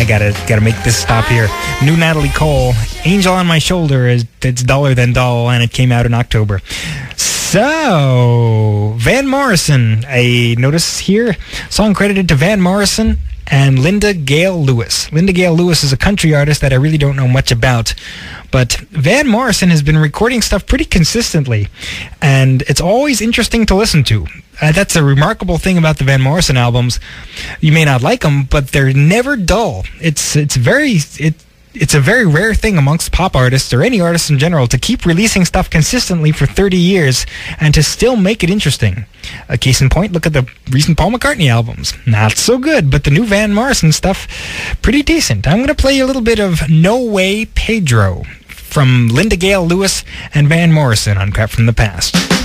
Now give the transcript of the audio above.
I gotta make this stop here. New Natalie Cole, Angel on My Shoulder, it's Duller Than Dull, and it came out in October. So, Van Morrison, I notice here, song credited to Van Morrison and Linda Gale Lewis. Linda Gale Lewis is a country artist that I really don't know much about, but Van Morrison has been recording stuff pretty consistently, and it's always interesting to listen to. That's a remarkable thing about the Van Morrison albums. You may not like them, but they're never dull. It's a very rare thing amongst pop artists or any artists in general to keep releasing stuff consistently for 30 years and to still make it interesting. A case in point, look at the recent Paul McCartney albums. Not so good, but the new Van Morrison stuff, pretty decent. I'm going to play you a little bit of No Way Pedro from Linda Gale Lewis and Van Morrison on Crap from the Past.